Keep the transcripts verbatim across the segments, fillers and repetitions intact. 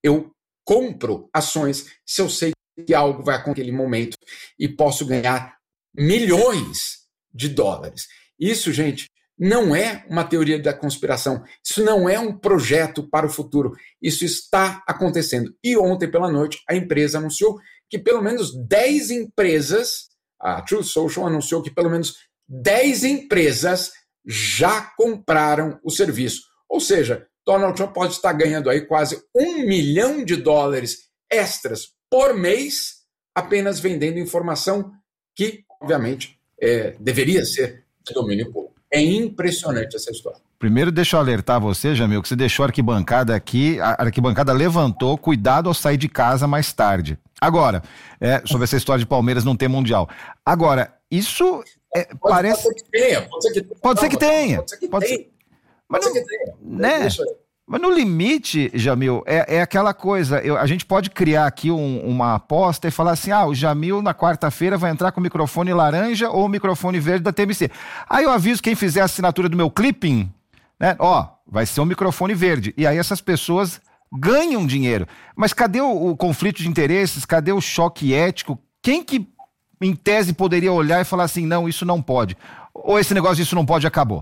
eu compro ações se eu sei que algo vai acontecer naquele momento e posso ganhar milhões de dólares. Isso, gente, não é uma teoria da conspiração. Isso não é um projeto para o futuro. Isso está acontecendo. E ontem pela noite a empresa anunciou que pelo menos dez empresas, a Truth Social anunciou que pelo menos dez empresas já compraram o serviço. Ou seja, Donald Trump pode estar ganhando aí quase um milhão de dólares extras por mês apenas vendendo informação que, obviamente, é, deveria ser de domínio público. É impressionante essa história. Primeiro, deixa eu alertar você, Jamil, que você deixou a arquibancada aqui, a arquibancada levantou, cuidado ao sair de casa mais tarde. Agora, é, sobre essa história de Palmeiras não ter mundial. Agora, isso é, pode, parece... Pode ser que tenha. Pode ser que, pode ser que tenha. Pode ser que pode tenha. Ser... Mas pode não, ser que tenha. Né? Deixa eu... Mas no limite, Jamil, é, é aquela coisa, eu, a gente pode criar aqui um, uma aposta e falar assim, ah, o Jamil na quarta-feira vai entrar com o microfone laranja ou o microfone verde da T M C. Aí eu aviso quem fizer a assinatura do meu clipping, né, ó, vai ser um microfone verde. E aí essas pessoas ganham dinheiro. Mas cadê o, o conflito de interesses? Cadê o choque ético? Quem que, em tese, poderia olhar e falar assim, não, isso não pode? Ou esse negócio, isso não pode, acabou?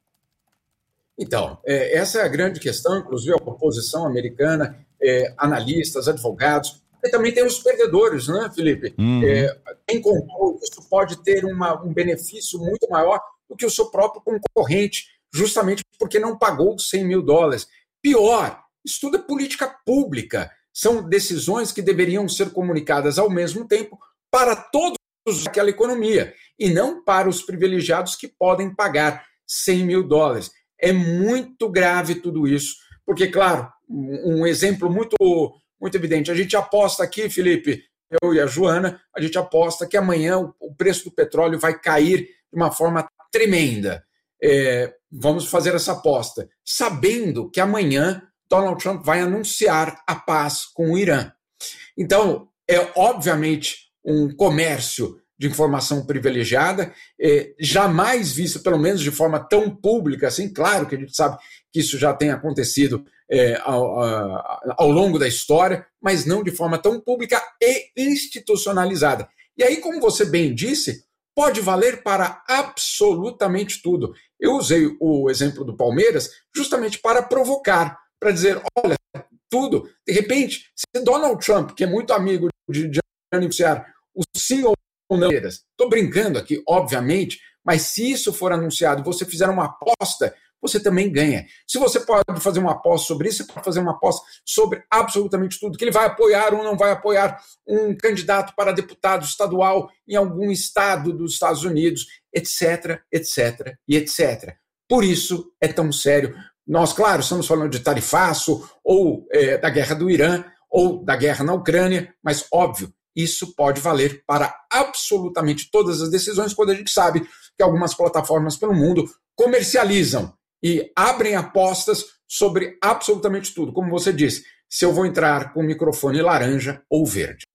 Então, é, essa é a grande questão, inclusive a oposição americana, é, analistas, advogados, e também tem os perdedores, né, Felipe? Uhum. É, quem comprou isso pode ter uma, um benefício muito maior do que o seu próprio concorrente, justamente porque não pagou cem mil dólares. Pior, isso tudo é política pública, são decisões que deveriam ser comunicadas ao mesmo tempo para todos daquela economia, e não para os privilegiados que podem pagar cem mil dólares. É muito grave tudo isso, porque, claro, um exemplo muito, muito evidente, a gente aposta aqui, Felipe, eu e a Joana, a gente aposta que amanhã o preço do petróleo vai cair de uma forma tremenda. É, vamos fazer essa aposta, sabendo que amanhã Donald Trump vai anunciar a paz com o Irã. Então, é obviamente um comércio de informação privilegiada, eh, jamais visto, pelo menos de forma tão pública assim. Claro que a gente sabe que isso já tem acontecido eh, ao, a, ao longo da história, mas não de forma tão pública e institucionalizada. E aí, como você bem disse, pode valer para absolutamente tudo. Eu usei o exemplo do Palmeiras justamente para provocar, para dizer, olha, tudo, de repente, se Donald Trump, que é muito amigo de, de anunciar o sim ou não, estou brincando aqui, obviamente, mas se isso for anunciado e você fizer uma aposta, você também ganha. Se você pode fazer uma aposta sobre isso, você pode fazer uma aposta sobre absolutamente tudo, que ele vai apoiar ou não vai apoiar um candidato para deputado estadual em algum estado dos Estados Unidos, etc, etc e etcétera. Por isso é tão sério. Nós, claro, estamos falando de tarifaço, ou é, da guerra do Irã, ou da guerra na Ucrânia, mas, óbvio, isso pode valer para absolutamente todas as decisões, quando a gente sabe que algumas plataformas pelo mundo comercializam e abrem apostas sobre absolutamente tudo. Como você disse, se eu vou entrar com o microfone laranja ou verde.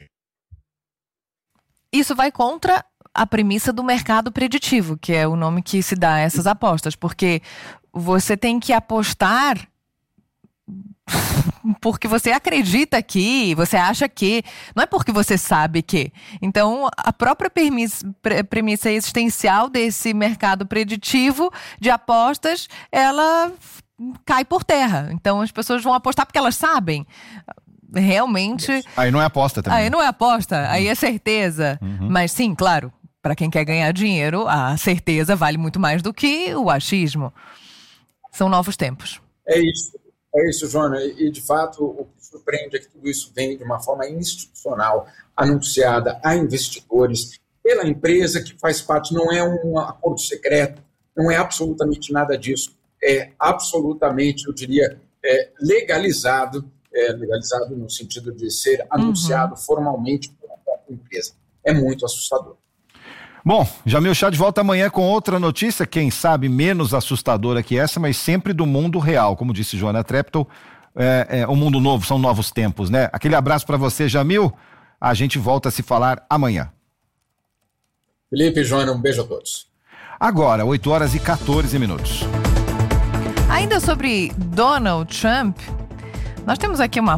Isso vai contra a premissa do mercado preditivo, que é o nome que se dá a essas apostas, porque você tem que apostar porque você acredita que, você acha que, não é porque você sabe que. Então, a própria premissa, premissa existencial desse mercado preditivo de apostas, ela cai por terra. Então, as pessoas vão apostar porque elas sabem. Realmente... Aí não é aposta também. Aí não é aposta, uhum. Aí é certeza. Uhum. Mas sim, claro, para quem quer ganhar dinheiro, a certeza vale muito mais do que o achismo. São novos tempos. É isso. É isso, Joana, e de fato o que surpreende é que tudo isso vem de uma forma institucional, anunciada a investidores, pela empresa que faz parte, não é um acordo secreto, não é absolutamente nada disso, é absolutamente, eu diria, é legalizado, é legalizado no sentido de ser anunciado uhum. formalmente pela própria empresa. É muito assustador. Bom, Jamil Chad volta amanhã com outra notícia, quem sabe menos assustadora que essa, mas sempre do mundo real. Como disse Joana Treptow, é, é, o mundo novo, são novos tempos, né? Aquele abraço para você, Jamil. A gente volta a se falar amanhã. Felipe e Joana, um beijo a todos. Agora, oito horas e quatorze minutos. Ainda sobre Donald Trump, nós temos aqui uma